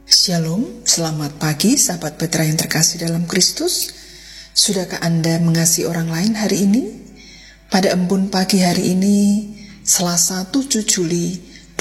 Shalom, selamat pagi sahabat Petra yang terkasih dalam Kristus. Sudahkah Anda mengasihi orang lain hari ini? Pada embun pagi hari ini, Selasa 7 Juli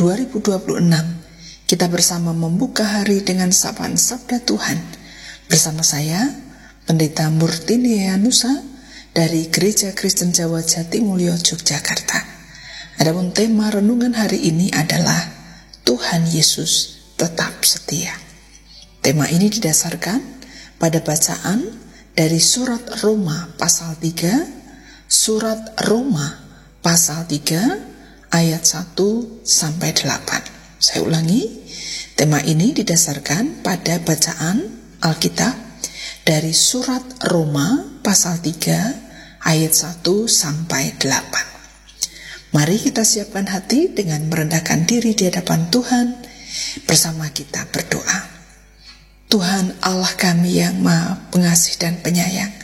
2026, kita bersama membuka hari dengan sapaan Sabda Tuhan. Bersama saya, Pendeta Murtini Yanusa dari Gereja Kristen Jawa Jatimulyo, Yogyakarta. Adapun tema renungan hari ini adalah Tuhan Yesus tetap setia. Tema ini didasarkan pada bacaan dari surat Roma pasal 3, surat Roma pasal 3 ayat 1 sampai 8. Saya ulangi, tema ini didasarkan pada bacaan Alkitab dari surat Roma pasal 3 ayat 1 sampai 8. Mari kita siapkan hati dengan merendahkan diri di hadapan Tuhan. Bersama kita berdoa. Tuhan Allah kami yang Maha Pengasih dan Penyayang,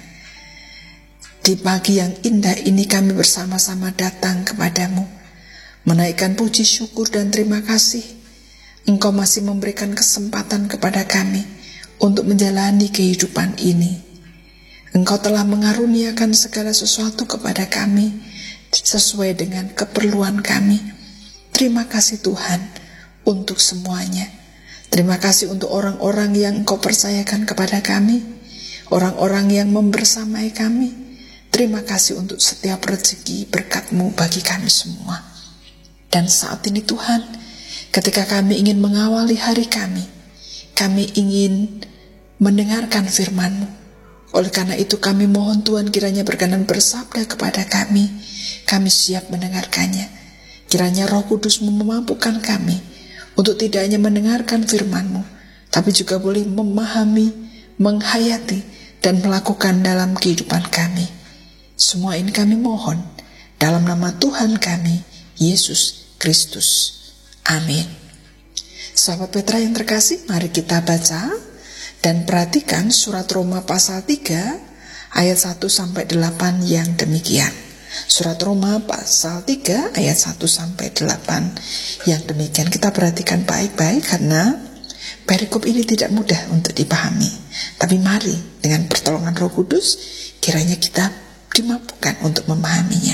di pagi yang indah ini kami bersama-sama datang kepadamu, menaikkan puji syukur dan terima kasih. Engkau masih memberikan kesempatan kepada kami untuk menjalani kehidupan ini. Engkau telah mengaruniakan segala sesuatu kepada kami sesuai dengan keperluan kami. Terima kasih Tuhan untuk semuanya. Terima kasih untuk orang-orang yang Engkau percayakan kepada kami, orang-orang yang membersamai kami. Terima kasih untuk setiap rezeki berkat-Mu bagi kami semua. Dan saat ini Tuhan, ketika kami ingin mengawali hari kami ingin mendengarkan firman-Mu. Oleh karena itu kami mohon Tuhan kiranya berkenan bersabda kepada kami siap mendengarkannya. Kiranya Roh Kudus-Mu memampukan kami untuk tidak hanya mendengarkan firman-Mu, tapi juga boleh memahami, menghayati, dan melakukan dalam kehidupan kami. Semua ini kami mohon dalam nama Tuhan kami, Yesus Kristus. Amin. Sahabat Petra yang terkasih, mari kita baca dan perhatikan surat Roma pasal 3 ayat 1 sampai 8 yang demikian. Surat Roma pasal 3 ayat 1 sampai 8 yang demikian. Kita perhatikan baik-baik karena perikop ini tidak mudah untuk dipahami. Tapi mari dengan pertolongan Roh Kudus kiranya kita dimampukan untuk memahaminya.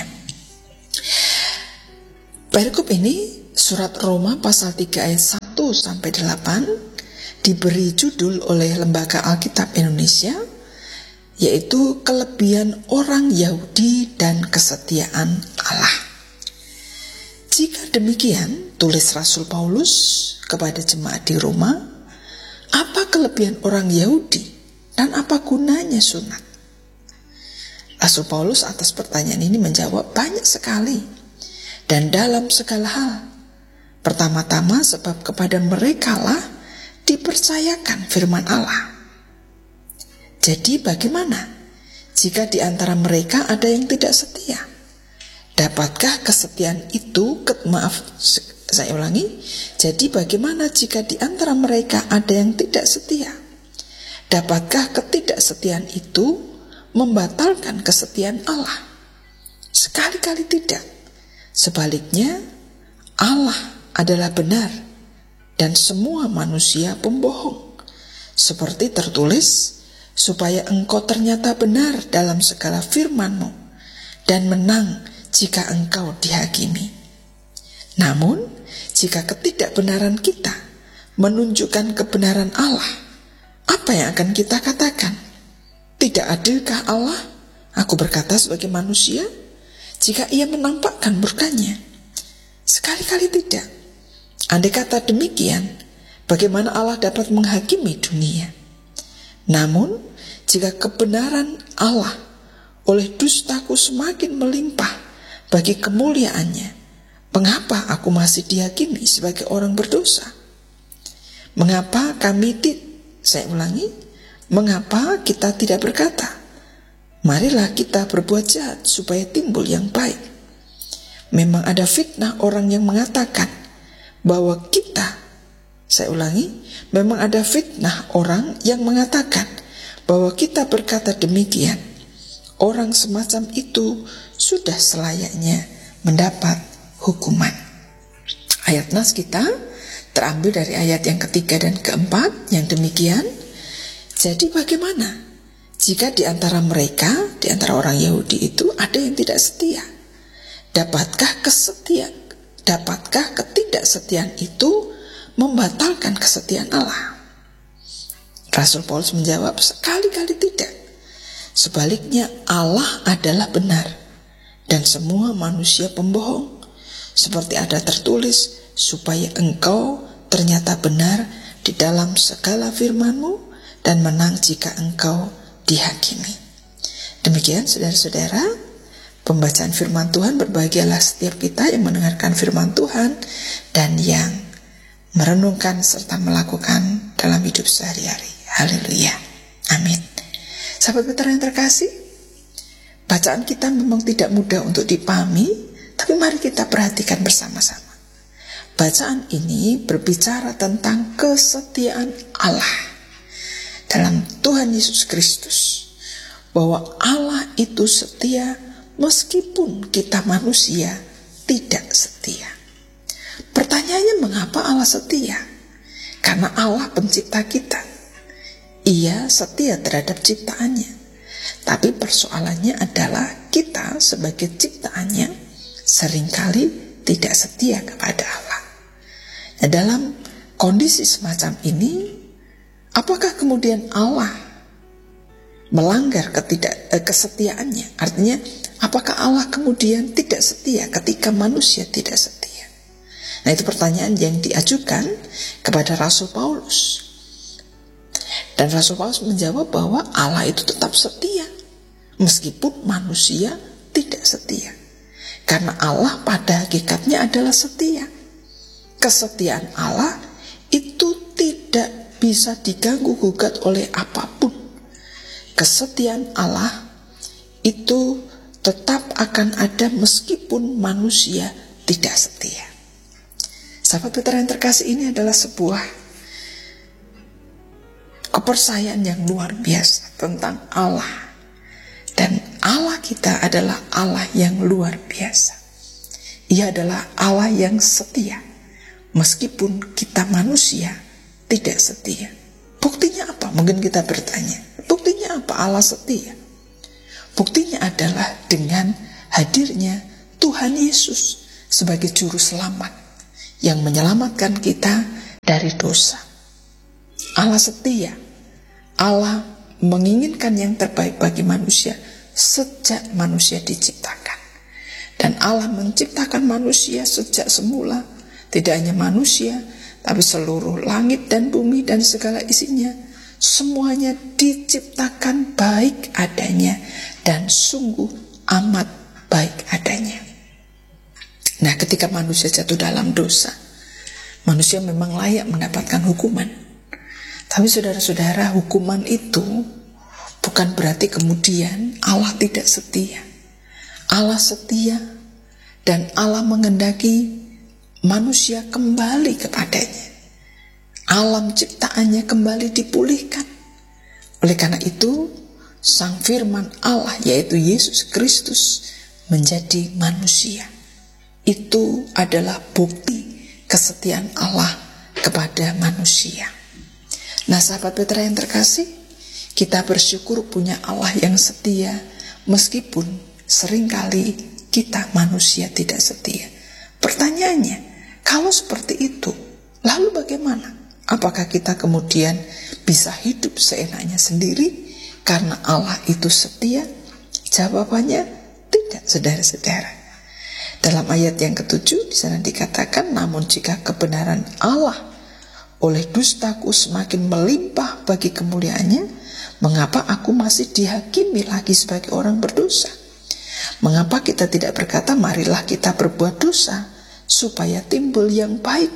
Perikop ini surat Roma pasal 3 ayat 1 sampai 8 diberi judul oleh Lembaga Alkitab Indonesia, yaitu kelebihan orang Yahudi dan kesetiaan Allah. Jika demikian, tulis Rasul Paulus kepada jemaat di Roma, apa kelebihan orang Yahudi dan apa gunanya sunat? Rasul Paulus atas pertanyaan ini menjawab banyak sekali dan dalam segala hal. Pertama-tama sebab kepada mereka lah dipercayakan firman Allah. Jadi bagaimana jika di antara mereka ada yang tidak setia? Dapatkah kesetiaan itu, jadi bagaimana jika di antara mereka ada yang tidak setia? Dapatkah ketidaksetiaan itu membatalkan kesetiaan Allah? Sekali-kali tidak. Sebaliknya, Allah adalah benar dan semua manusia pembohong. Seperti tertulis, supaya engkau ternyata benar dalam segala firman-Mu dan menang jika engkau dihakimi. Namun, jika ketidakbenaran kita menunjukkan kebenaran Allah, apa yang akan kita katakan? Tidak adilkah Allah? Aku berkata sebagai manusia, jika Ia menampakkan murkanya. Sekali-kali tidak. Andai kata demikian, bagaimana Allah dapat menghakimi dunia? Namun, jika kebenaran Allah oleh dustaku semakin melimpah bagi kemuliaannya, mengapa aku masih dihakimi sebagai orang berdosa? Mengapa mengapa kita tidak berkata, marilah kita berbuat jahat supaya timbul yang baik? Memang ada fitnah orang yang mengatakan bahwa memang ada fitnah orang yang mengatakan bahwa kita berkata demikian. Orang semacam itu sudah selayaknya mendapat hukuman. Ayat nas kita Terambil dari ayat yang ketiga dan keempat yang demikian, jadi bagaimana jika di antara mereka, di antara orang Yahudi itu ada yang tidak setia? Dapatkah ketidaksetiaan itu membatalkan kesetiaan Allah? Rasul Paulus menjawab, sekali-kali tidak. Sebaliknya Allah adalah benar dan semua manusia pembohong. Seperti ada tertulis, supaya engkau ternyata benar di dalam segala firman-Mu dan menang jika engkau dihakimi. Demikian saudara-saudara, pembacaan firman Tuhan. Berbahagialah setiap kita yang mendengarkan firman Tuhan dan yang merenungkan serta melakukan dalam hidup sehari-hari. Haleluya, amin. Sahabat Petra yang terkasih, bacaan kita memang tidak mudah untuk dipahami, tapi mari kita perhatikan bersama-sama. Bacaan ini berbicara tentang kesetiaan Allah dalam Tuhan Yesus Kristus, bahwa Allah itu setia meskipun kita manusia tidak setia. Pertanyaannya, mengapa Allah setia? Karena Allah pencipta kita. Ia setia terhadap ciptaannya. Tapi persoalannya adalah kita sebagai ciptaannya seringkali tidak setia kepada Allah. Nah, dalam kondisi semacam ini, apakah kemudian Allah melanggar kesetiaannya? Artinya, apakah Allah kemudian tidak setia ketika manusia tidak setia? Nah, itu pertanyaan yang diajukan kepada Rasul Paulus. Dan Rasul Paulus menjawab bahwa Allah itu tetap setia meskipun manusia tidak setia. Karena Allah pada hakikatnya adalah setia. Kesetiaan Allah itu tidak bisa diganggu-gugat oleh apapun. Kesetiaan Allah itu tetap akan ada meskipun manusia tidak setia. Sahabat Petra yang terkasih, ini adalah sebuah kepercayaan yang luar biasa tentang Allah. Dan Allah kita adalah Allah yang luar biasa. Ia adalah Allah yang setia meskipun kita manusia tidak setia. Buktinya apa? Mungkin kita bertanya, buktinya apa Allah setia? Buktinya adalah dengan hadirnya Tuhan Yesus sebagai juru selamat yang menyelamatkan kita dari dosa. Allah setia. Allah menginginkan yang terbaik bagi manusia sejak manusia diciptakan. Dan Allah menciptakan manusia sejak semula. Tidak hanya manusia, tapi seluruh langit dan bumi dan segala isinya, semuanya diciptakan baik adanya dan sungguh amat baik adanya. Nah, ketika manusia jatuh dalam dosa, manusia memang layak mendapatkan hukuman. Tapi saudara-saudara, hukuman itu bukan berarti kemudian Allah tidak setia. Allah setia dan Allah mengendaki manusia kembali kepadanya. Alam ciptaannya kembali dipulihkan. Oleh karena itu, Sang Firman Allah yaitu Yesus Kristus menjadi manusia. Itu adalah bukti kesetiaan Allah kepada manusia. Nah, sahabat Petra yang terkasih, kita bersyukur punya Allah yang setia meskipun seringkali kita manusia tidak setia. Pertanyaannya, kalau seperti itu, lalu bagaimana? Apakah kita kemudian bisa hidup seenaknya sendiri karena Allah itu setia? Jawabannya tidak, saudara-saudara. Dalam ayat yang ke-7 di sana dikatakan, namun jika kebenaran Allah oleh dustaku semakin melimpah bagi kemuliaannya, mengapa aku masih dihakimi lagi sebagai orang berdosa? Mengapa kita tidak berkata, marilah kita berbuat dosa supaya timbul yang baik?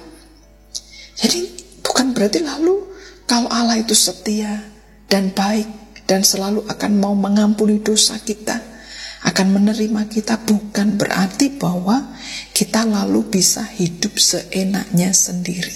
Jadi bukan berarti lalu kalau Allah itu setia dan baik dan selalu akan mau mengampuni dosa kita, akan menerima kita, bukan berarti bahwa kita lalu bisa hidup seenaknya sendiri.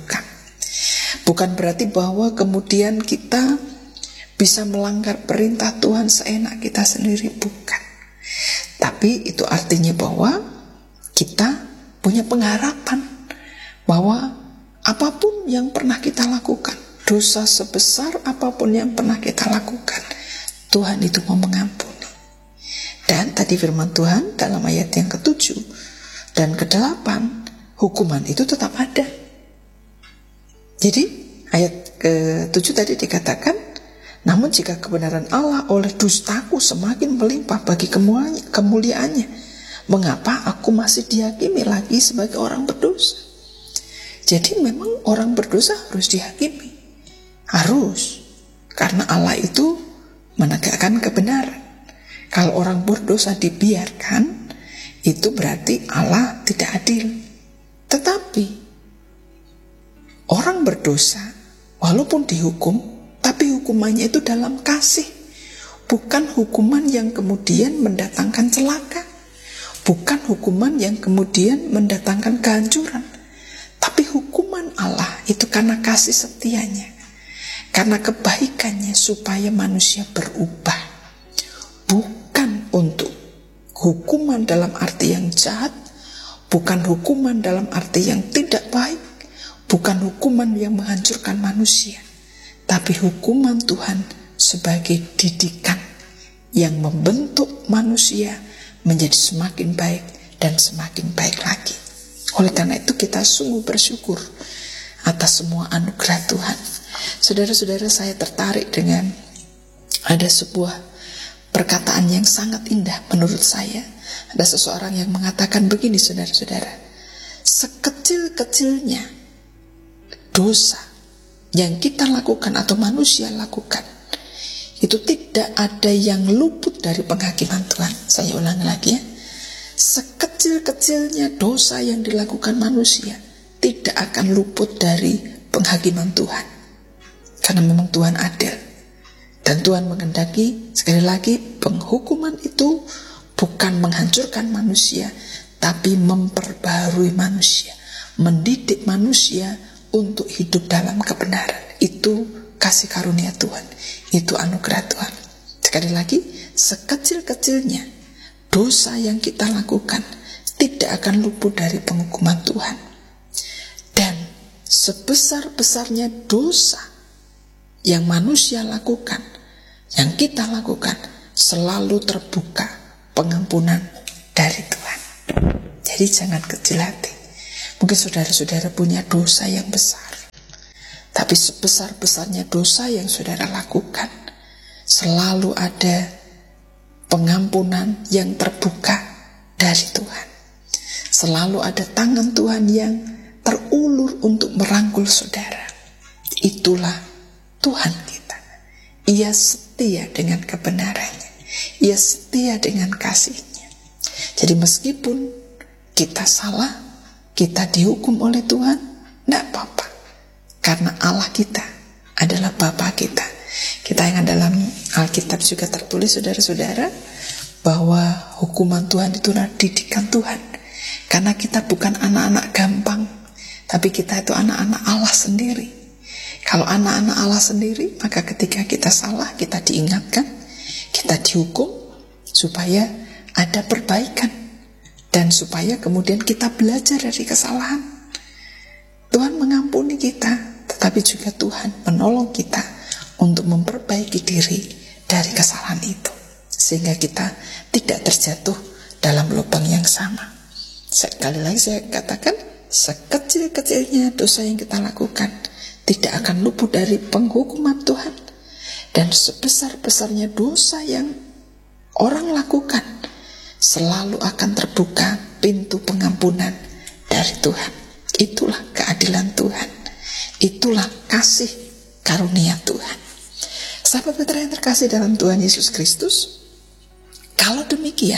Bukan berarti bahwa kemudian kita bisa melanggar perintah Tuhan seenak kita sendiri, bukan. Tapi itu artinya bahwa kita punya pengharapan bahwa apapun yang pernah kita lakukan, dosa sebesar apapun yang pernah kita lakukan, Tuhan itu mau mengampuni. Dan tadi firman Tuhan dalam ayat yang ke-7 dan ke-8, hukuman itu tetap ada. Jadi ayat ke-7 tadi dikatakan, namun jika kebenaran Allah oleh dustaku semakin melimpah bagi kemuliaannya, mengapa aku masih dihakimi lagi sebagai orang berdosa? Jadi memang orang berdosa harus dihakimi. Harus. Karena Allah itu menegakkan kebenaran. Kalau orang berdosa dibiarkan, itu berarti Allah tidak adil. Tetapi orang berdosa walaupun dihukum, tapi hukumannya itu dalam kasih. Bukan hukuman yang kemudian mendatangkan celaka. Bukan hukuman yang kemudian mendatangkan kehancuran. Tapi hukuman Allah itu karena kasih setianya, karena kebaikannya supaya manusia berubah. Bukan untuk hukuman dalam arti yang jahat, bukan hukuman dalam arti yang tidak baik, bukan hukuman yang menghancurkan manusia, tapi hukuman Tuhan sebagai didikan yang membentuk manusia menjadi semakin baik dan semakin baik lagi. Oleh karena itu kita sungguh bersyukur atas semua anugerah Tuhan. Saudara-saudara, saya tertarik dengan ada sebuah perkataan yang sangat indah menurut saya. Ada seseorang yang mengatakan begini, saudara-saudara, sekecil-kecilnya dosa yang kita lakukan atau manusia lakukan, itu tidak ada yang luput dari penghakiman Tuhan. Saya ulangi lagi ya. Sekecil-kecilnya dosa yang dilakukan manusia tidak akan luput dari penghakiman Tuhan. Karena memang Tuhan adil. Dan Tuhan menghendaki, sekali lagi, penghukuman itu bukan menghancurkan manusia, tapi memperbaharui manusia, mendidik manusia untuk hidup dalam kebenaran. Itu kasih karunia Tuhan, itu anugerah Tuhan. Sekali lagi, sekecil-kecilnya dosa yang kita lakukan tidak akan luput dari penghukuman Tuhan. Dan sebesar-besarnya dosa yang manusia lakukan, yang kita lakukan, selalu terbuka pengampunan dari Tuhan. Jadi jangan kecil hati. Mungkin saudara-saudara punya dosa yang besar, tapi sebesar-besarnya dosa yang saudara lakukan, selalu ada pengampunan yang terbuka dari Tuhan. Selalu ada tangan Tuhan yang terulur untuk merangkul saudara. Itulah Tuhan kita. Ia setia dengan kebenarannya. Ia setia dengan kasihnya. Jadi meskipun kita salah, kita dihukum oleh Tuhan, tidak apa-apa. Karena Allah kita adalah Bapa kita. Kita yang dalam Alkitab juga tertulis, saudara-saudara, bahwa hukuman Tuhan itu adalah didikan Tuhan. Karena kita bukan anak-anak gampang, tapi kita itu anak-anak Allah sendiri. Kalau anak-anak Allah sendiri, maka ketika kita salah, kita diingatkan, kita dihukum, supaya ada perbaikan, dan supaya kemudian kita belajar dari kesalahan. Tuhan mengampuni kita, tetapi juga Tuhan menolong kita untuk memperbaiki diri dari kesalahan itu, sehingga kita tidak terjatuh dalam lubang yang sama. Sekali lagi saya katakan, sekecil-kecilnya dosa yang kita lakukan tidak akan luput dari penghukuman Tuhan. Dan sebesar-besarnya dosa yang orang lakukan, selalu akan terbuka pintu pengampunan dari Tuhan. Itulah keadilan Tuhan. Itulah kasih karunia Tuhan. Sahabat Petra yang terkasih dalam Tuhan Yesus Kristus, kalau demikian,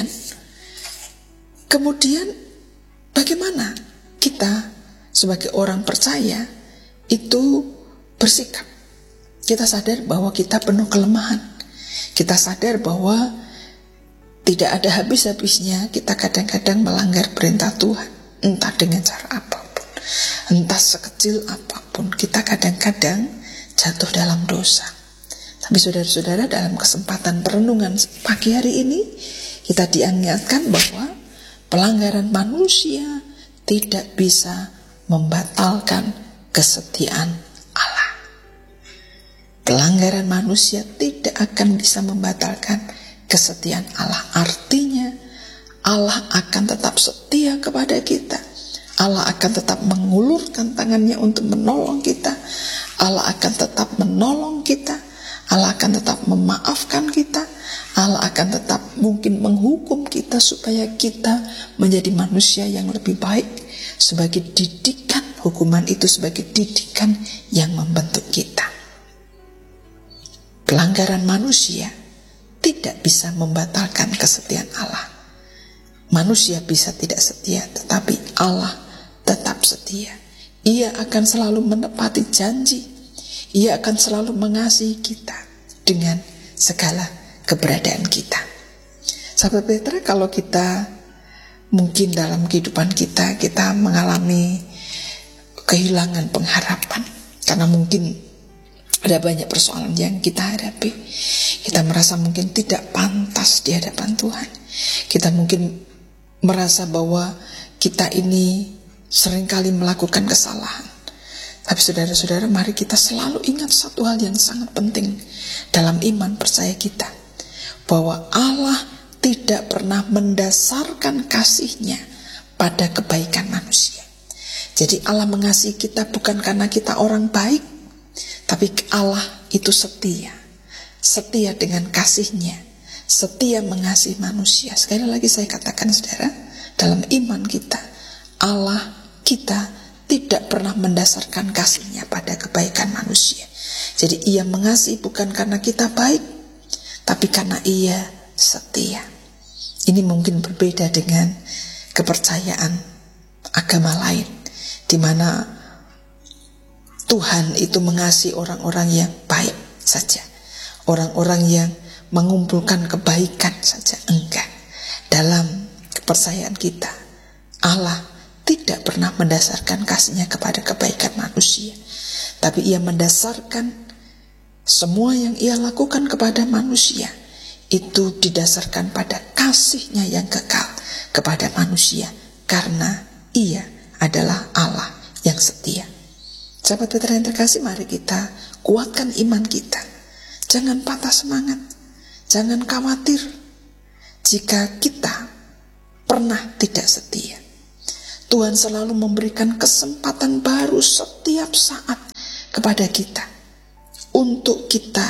kemudian bagaimana kita sebagai orang percaya itu bersikap? Kita sadar bahwa kita penuh kelemahan. Kita sadar bahwa tidak ada habis-habisnya kita kadang-kadang melanggar perintah Tuhan, entah dengan cara apapun, entah sekecil apapun, kita kadang-kadang jatuh dalam dosa. Tapi saudara-saudara, dalam kesempatan perenungan pagi hari ini, kita diingatkan bahwa pelanggaran manusia tidak bisa membatalkan kesetiaan Allah. Pelanggaran manusia tidak akan bisa membatalkan kesetiaan Allah. Artinya Allah akan tetap setia kepada kita. Allah akan tetap mengulurkan tangannya untuk menolong kita. Allah akan tetap menolong kita. Allah akan tetap memaafkan kita. Allah akan tetap mungkin menghukum kita supaya kita menjadi manusia yang lebih baik. Sebagai didikan, hukuman itu sebagai didikan yang membentuk kita. Pelanggaran manusia tidak bisa membatalkan kesetiaan Allah. Manusia bisa tidak setia, tetapi Allah tetap setia. Ia akan selalu menepati janji. Ia akan selalu mengasihi kita dengan segala keberadaan kita. Sahabat Petra, kalau kita mungkin dalam kehidupan kita mengalami kehilangan pengharapan, karena mungkin ada banyak persoalan yang kita hadapi. Kita merasa mungkin tidak pantas di hadapan Tuhan. Kita mungkin merasa bahwa kita ini seringkali melakukan kesalahan. Tapi saudara-saudara, mari kita selalu ingat satu hal yang sangat penting dalam iman percaya kita, bahwa Allah tidak pernah mendasarkan kasih-Nya pada kebaikan manusia. Jadi Allah mengasihi kita bukan karena kita orang baik, tapi Allah itu setia. Setia dengan kasih-Nya, setia mengasihi manusia. Sekali lagi saya katakan saudara, dalam iman kita, Allah kita tidak pernah mendasarkan kasih-Nya pada kebaikan manusia. Jadi Ia mengasihi bukan karena kita baik, tapi karena Ia setia. Ini mungkin berbeda dengan kepercayaan agama lain, di mana Tuhan itu mengasihi orang-orang yang baik saja, orang-orang yang mengumpulkan kebaikan saja. Enggak. Dalam kepercayaan kita, Allah tidak pernah mendasarkan kasih-Nya kepada kebaikan manusia, tapi Ia mendasarkan semua yang Ia lakukan kepada manusia itu didasarkan pada kasih-Nya yang kekal kepada manusia, karena Ia adalah Allah yang setia. Sahabat Petra yang terkasih, mari kita kuatkan iman kita. Jangan patah semangat, jangan khawatir jika kita pernah tidak setia. Tuhan selalu memberikan kesempatan baru setiap saat kepada kita, untuk kita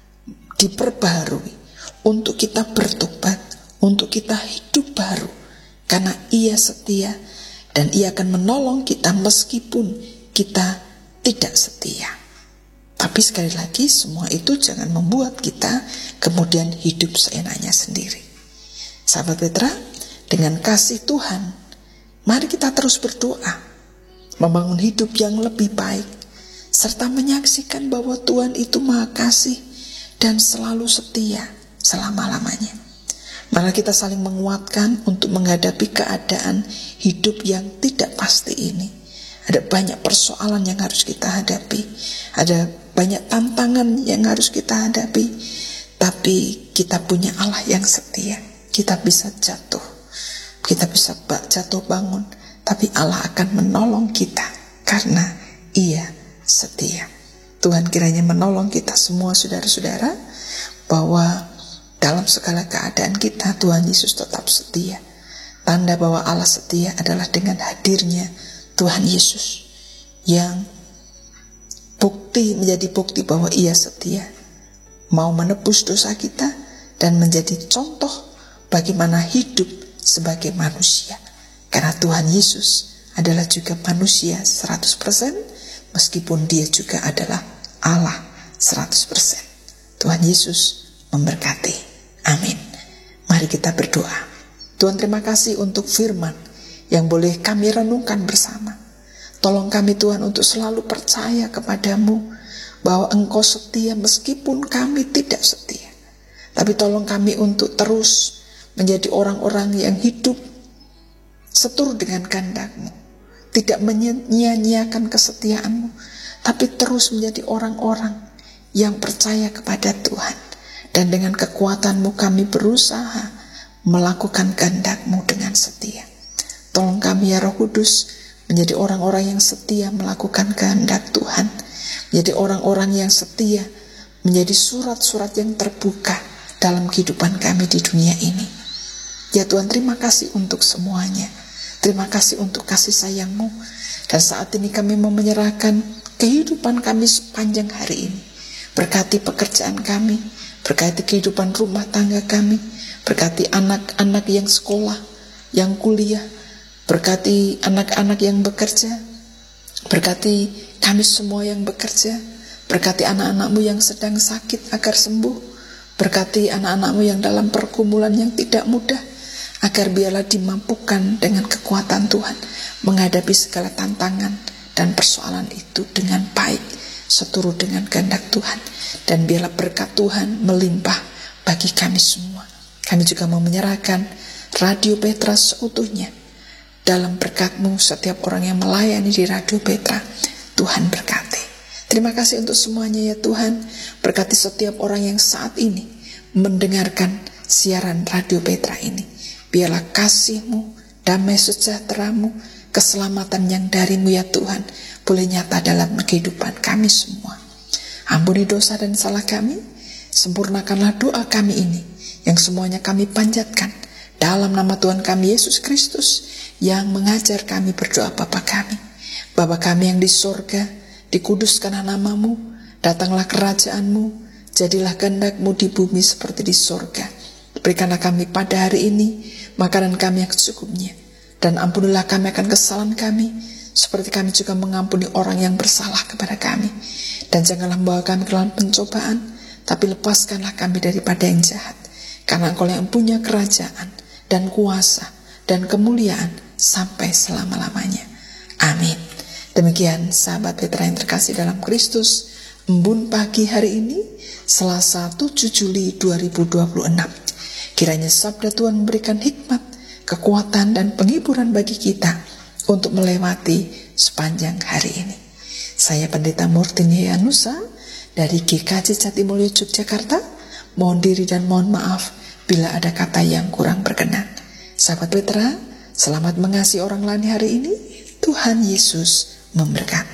diperbarui, untuk kita bertobat, untuk kita hidup baru, karena Ia setia dan Ia akan menolong kita meskipun kita tidak setia. Tapi sekali lagi, semua itu jangan membuat kita kemudian hidup seenaknya sendiri. Sahabat Petra, dengan kasih Tuhan, mari kita terus berdoa, membangun hidup yang lebih baik, serta menyaksikan bahwa Tuhan itu Maha Kasih dan selalu setia selama-lamanya. Mari kita saling menguatkan untuk menghadapi keadaan hidup yang tidak pasti ini. Ada banyak persoalan yang harus kita hadapi, ada banyak tantangan yang harus kita hadapi, tapi kita punya Allah yang setia. Kita bisa jatuh, kita bisa jatuh bangun, tapi Allah akan menolong kita karena Ia setia. Tuhan kiranya menolong kita semua saudara-saudara, bahwa dalam segala keadaan kita Tuhan Yesus tetap setia. Tanda bahwa Allah setia adalah dengan hadirnya Tuhan Yesus, yang menjadi bukti bahwa Ia setia, mau menebus dosa kita dan menjadi contoh bagaimana hidup sebagai manusia. Karena Tuhan Yesus adalah juga manusia 100%, meskipun Dia juga adalah Allah 100%. Tuhan Yesus memberkati. Amin. Mari kita berdoa. Tuhan, terima kasih untuk firman yang boleh kami renungkan bersama. Tolong kami Tuhan untuk selalu percaya kepadamu, bahwa Engkau setia meskipun kami tidak setia. Tapi tolong kami untuk terus menjadi orang-orang yang hidup seturut dengan kehendak-Mu, tidak menyia-nyiakan kesetiaan-Mu, tapi terus menjadi orang-orang yang percaya kepada Tuhan. Dan dengan kekuatan-Mu kami berusaha melakukan kehendak-Mu dengan setia. Tolong kami ya Roh Kudus, menjadi orang-orang yang setia melakukan kehendak Tuhan, menjadi orang-orang yang setia, menjadi surat-surat yang terbuka dalam kehidupan kami di dunia ini. Ya Tuhan, terima kasih untuk semuanya. Terima kasih untuk kasih sayang-Mu. Dan saat ini kami mau menyerahkan kehidupan kami sepanjang hari ini. Berkati pekerjaan kami, berkati kehidupan rumah tangga kami, berkati anak-anak yang sekolah, yang kuliah, berkati anak-anak yang bekerja, berkati kami semua yang bekerja, berkati anak-anak-Mu yang sedang sakit agar sembuh, berkati anak-anak-Mu yang dalam pergumulan yang tidak mudah, agar biarlah dimampukan dengan kekuatan Tuhan menghadapi segala tantangan dan persoalan itu dengan baik, seturut dengan kehendak Tuhan. Dan biarlah berkat Tuhan melimpah bagi kami semua. Kami juga mau menyerahkan Radio Petra seutuhnya dalam berkat-Mu. Setiap orang yang melayani di Radio Petra, Tuhan berkati. Terima kasih untuk semuanya ya Tuhan. Berkati setiap orang yang saat ini mendengarkan siaran Radio Petra ini. Biarlah kasih-Mu, damai sejahtera-Mu, keselamatan yang dari-Mu ya Tuhan, boleh nyata dalam kehidupan kami semua. Ampuni dosa dan salah kami, sempurnakanlah doa kami ini, yang semuanya kami panjatkan dalam nama Tuhan kami Yesus Kristus, yang mengajar kami berdoa Bapa kami. Bapa kami yang di sorga, dikuduskanlah nama-Mu, datanglah kerajaan-Mu, jadilah kehendak-Mu di bumi seperti di sorga. Berikanlah kami pada hari ini makanan kami yang secukupnya, dan ampunilah kami akan kesalahan kami, seperti kami juga mengampuni orang yang bersalah kepada kami. Dan janganlah membawa kami ke dalam pencobaan, tapi lepaskanlah kami daripada yang jahat, karena Engkau yang punya kerajaan dan kuasa dan kemuliaan sampai selama-lamanya. Amin. Demikian sahabat Petra yang terkasih dalam Kristus, embun pagi hari ini, Selasa 7 Juli 2026. Kiranya sabda Tuhan memberikan hikmat, kekuatan, dan penghiburan bagi kita untuk melewati sepanjang hari ini. Saya Pendeta Murtini Yanusa dari GKJ Jatimulyo Yogyakarta. Mohon diri dan mohon maaf bila ada kata yang kurang berkenan. Sahabat Petra, selamat mengasihi orang lain hari ini. Tuhan Yesus memberkati.